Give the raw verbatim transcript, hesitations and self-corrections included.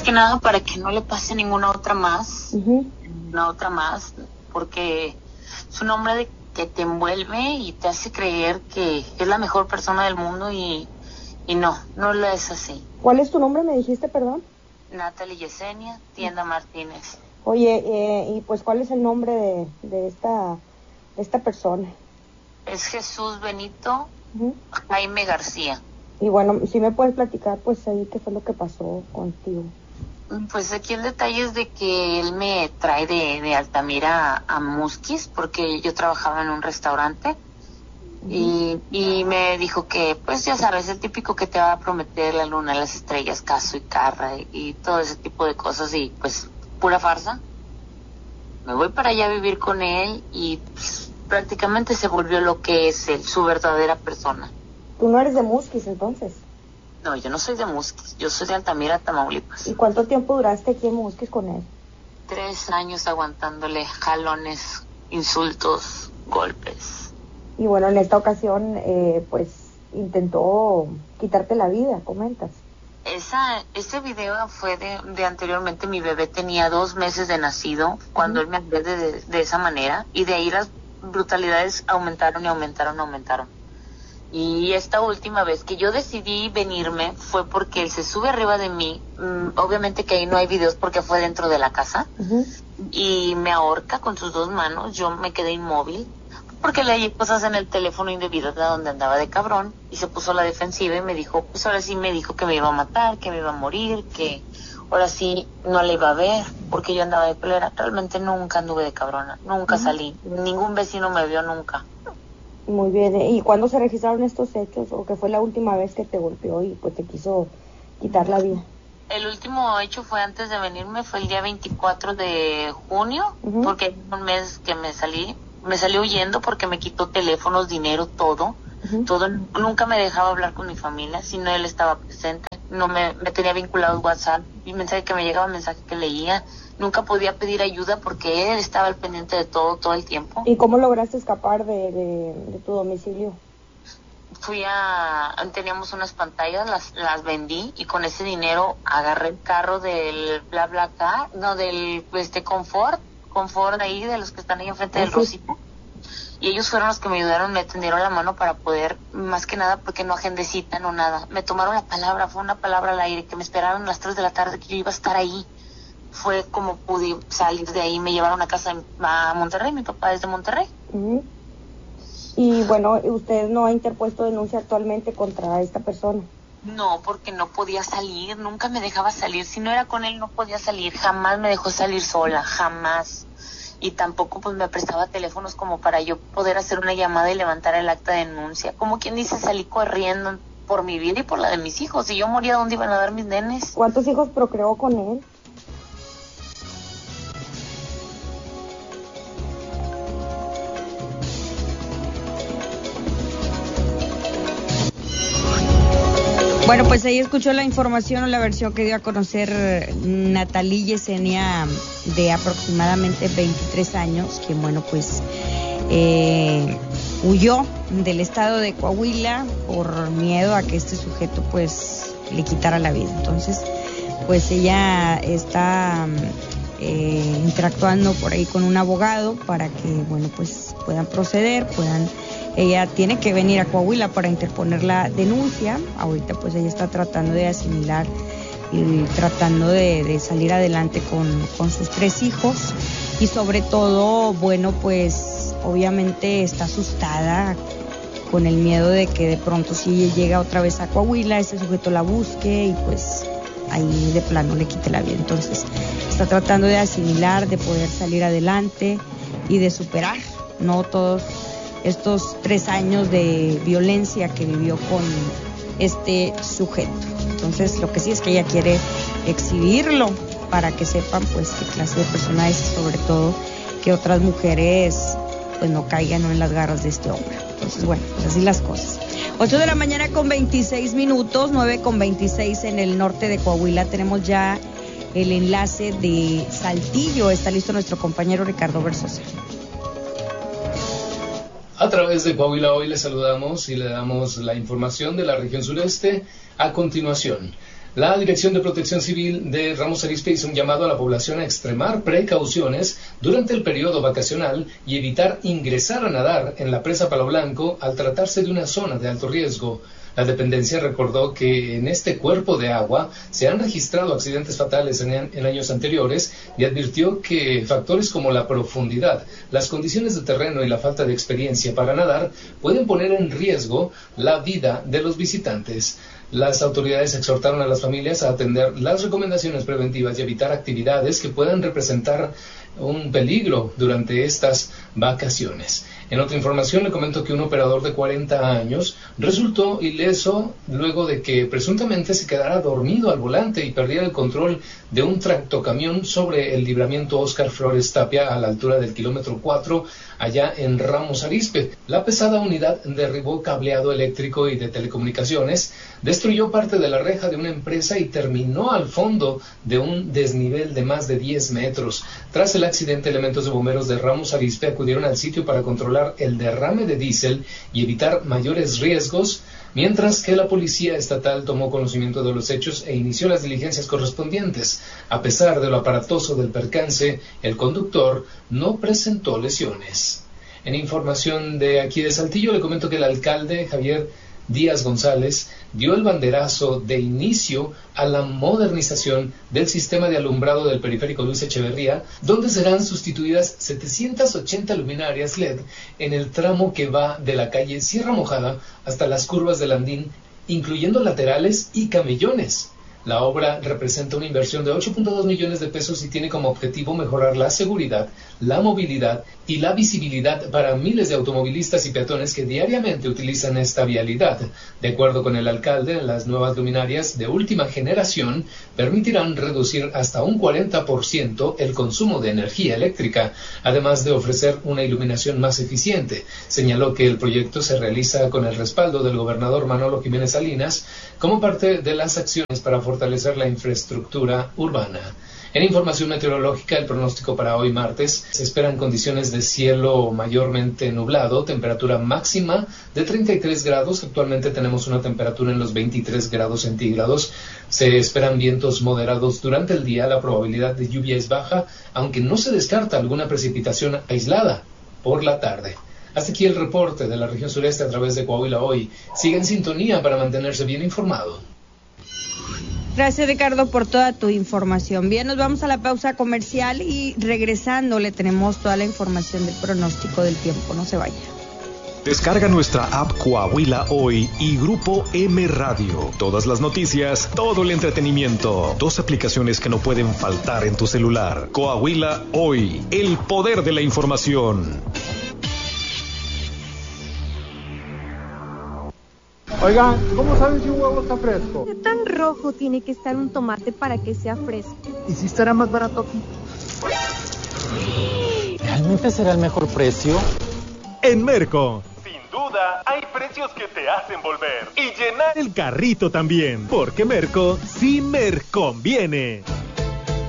más que nada para que no le pase ninguna otra más, uh-huh. una otra más, porque es un hombre de, que te envuelve y te hace creer que es la mejor persona del mundo y, y no, no lo es así. ¿Cuál es tu nombre, me dijiste, perdón? Natalie Yesenia, Tienda Martínez. Oye, eh, y pues, ¿cuál es el nombre de, de esta de esta persona? Es Jesús Benito uh-huh. Jaime García. Y bueno, si me puedes platicar, pues, ahí, ¿qué fue lo que pasó contigo? Pues aquí el detalle es de que él me trae de, de Altamira a, a Musquis, porque yo trabajaba en un restaurante, uh-huh. y, y me dijo que, pues ya sabes, el típico que te va a prometer la luna, las estrellas, caso y carra, y, y todo ese tipo de cosas, y pues pura farsa. Me voy para allá a vivir con él y pues, prácticamente se volvió lo que es él, su verdadera persona. ¿Tú no eres de Musquis entonces? No, yo no soy de Musquis, yo soy de Altamira, Tamaulipas. ¿Y cuánto tiempo duraste aquí en Musquis con él? Tres años aguantándole jalones, insultos, golpes. Y bueno, en esta ocasión, eh, pues, intentó quitarte la vida, comentas. Esa, ese video fue de, de anteriormente, mi bebé tenía dos meses de nacido, cuando uh-huh. él me agrede de, de, de esa manera, y de ahí las brutalidades aumentaron y aumentaron y aumentaron. Y esta última vez que yo decidí venirme fue porque él se sube arriba de mí, mmm, obviamente que ahí no hay videos porque fue dentro de la casa, uh-huh. y me ahorca con sus dos manos, yo me quedé inmóvil, porque leí cosas en el teléfono indebidas de donde andaba de cabrón, y se puso a la defensiva y me dijo, pues ahora sí me dijo que me iba a matar, que me iba a morir, que ahora sí no le iba a ver, porque yo andaba de pelera. Realmente nunca anduve de cabrona, nunca uh-huh. salí, ningún vecino me vio nunca. Muy bien, ¿y cuándo se registraron estos hechos? ¿O que fue la última vez que te golpeó y pues te quiso quitar la vida? El último hecho fue antes de venirme, fue el día veinticuatro de junio, uh-huh. porque un mes que me salí, me salí huyendo porque me quitó teléfonos, dinero, todo, uh-huh. todo, nunca me dejaba hablar con mi familia, si no él estaba presente, no me, me tenía vinculado WhatsApp, y mensaje que me llegaba, mensaje que leía, nunca podía pedir ayuda porque él estaba al pendiente de todo, todo el tiempo. ¿Y cómo lograste escapar de, de, de tu domicilio? Fui a, teníamos unas pantallas, las, las vendí, y con ese dinero agarré el carro del BlaBlaCar, no, del, este, Confort, Confort ahí, de los que están ahí enfrente del Rosita. Y ellos fueron los que me ayudaron, me tendieron la mano para poder, más que nada, porque no agendé cita, no nada. Me tomaron la palabra, fue una palabra al aire, que me esperaron a las tres de la tarde, que yo iba a estar ahí. Fue como pude salir de ahí, me llevaron a casa a Monterrey, mi papá es de Monterrey. Uh-huh. Y bueno, ¿usted no ha interpuesto denuncia actualmente contra esta persona? No, porque no podía salir, nunca me dejaba salir, si no era con él no podía salir, jamás me dejó salir sola, jamás. Y tampoco pues me prestaba teléfonos como para yo poder hacer una llamada y levantar el acta de denuncia. Como quien dice, salí corriendo por mi vida y por la de mis hijos. Si yo moría, ¿dónde iban a dar mis nenes? ¿Cuántos hijos procreó con él? Bueno, pues ahí escuchó la información o la versión que dio a conocer Natalie Yesenia, de aproximadamente veintitrés años, quien, bueno, pues eh, huyó del estado de Coahuila por miedo a que este sujeto, pues, le quitara la vida. Entonces, pues ella está eh, interactuando por ahí con un abogado para que, bueno, pues puedan proceder, puedan... Ella tiene que venir a Coahuila para interponer la denuncia. Ahorita pues ella está tratando de asimilar y tratando de, de salir adelante con, con sus tres hijos. Y sobre todo, bueno, pues obviamente está asustada con el miedo de que de pronto si ella llega otra vez a Coahuila, ese sujeto la busque y pues ahí de plano le quite la vida. Entonces está tratando de asimilar, de poder salir adelante y de superar, no todos estos tres años de violencia que vivió con este sujeto. Entonces, lo que sí es que ella quiere exhibirlo para que sepan, pues, qué clase de persona es, y sobre todo que otras mujeres, pues, no caigan, ¿no?, en las garras de este hombre. Entonces, bueno, pues así las cosas. ocho de la mañana con veintiséis minutos, nueve con veintiséis en el norte de Coahuila. Tenemos ya el enlace de Saltillo. Está listo nuestro compañero Ricardo Versosa. A través de Coahuila Hoy le saludamos y le damos la información de la región sureste a continuación. La Dirección de Protección Civil de Ramos Arizpe hizo un llamado a la población a extremar precauciones durante el periodo vacacional y evitar ingresar a nadar en la presa Palo Blanco al tratarse de una zona de alto riesgo. La dependencia recordó que en este cuerpo de agua se han registrado accidentes fatales en, en años anteriores y advirtió que factores como la profundidad, las condiciones de terreno y la falta de experiencia para nadar pueden poner en riesgo la vida de los visitantes. Las autoridades exhortaron a las familias a atender las recomendaciones preventivas y evitar actividades que puedan representar un peligro durante estas vacaciones. En otra información le comento que un operador de cuarenta años resultó ileso luego de que presuntamente se quedara dormido al volante y perdiera el control de un tractocamión sobre el libramiento Óscar Flores Tapia a la altura del kilómetro cuatro allá en Ramos Arizpe. La pesada unidad derribó cableado eléctrico y de telecomunicaciones, destruyó parte de la reja de una empresa y terminó al fondo de un desnivel de más de diez metros. Tras el accidente, elementos de bomberos de Ramos Arizpe acudieron al sitio para controlar el derrame de diésel y evitar mayores riesgos, mientras que la policía estatal tomó conocimiento de los hechos e inició las diligencias correspondientes. A pesar de lo aparatoso del percance, el conductor no presentó lesiones. En información de aquí de Saltillo, le comento que el alcalde Javier Díaz González dio el banderazo de inicio a la modernización del sistema de alumbrado del periférico Luis Echeverría, donde serán sustituidas setecientas ochenta luminarias L E D en el tramo que va de la calle Sierra Mojada hasta las curvas del Andín, incluyendo laterales y camellones. La obra representa una inversión de ocho punto dos millones de pesos y tiene como objetivo mejorar la seguridad, la movilidad y la visibilidad para miles de automovilistas y peatones que diariamente utilizan esta vialidad. De acuerdo con el alcalde, las nuevas luminarias de última generación permitirán reducir hasta un cuarenta por ciento el consumo de energía eléctrica, además de ofrecer una iluminación más eficiente. Señaló que el proyecto se realiza con el respaldo del gobernador Manolo Jiménez Salinas como parte de las acciones para fortalecer la infraestructura urbana. En información meteorológica, el pronóstico para hoy martes: se esperan condiciones de cielo mayormente nublado, temperatura máxima de treinta y tres grados, actualmente tenemos una temperatura en los veintitrés grados centígrados, se esperan vientos moderados durante el día, la probabilidad de lluvia es baja, aunque no se descarta alguna precipitación aislada por la tarde. Hasta aquí el reporte de la región sureste a través de Coahuila Hoy. Siga en sintonía para mantenerse bien informado. Gracias, Ricardo, por toda tu información. Bien, nos vamos a la pausa comercial y regresando le tenemos toda la información del pronóstico del tiempo. No se vaya. Descarga nuestra app Coahuila Hoy y Grupo M Radio. Todas las noticias, todo el entretenimiento. Dos aplicaciones que no pueden faltar en tu celular. Coahuila Hoy, el poder de la información. Oigan, ¿cómo saben si un huevo está fresco? ¿Qué tan rojo tiene que estar un tomate para que sea fresco? ¿Y si estará más barato aquí? ¿Realmente será el mejor precio? En Merco, sin duda, hay precios que te hacen volver y llenar el carrito también, porque Merco sí me conviene.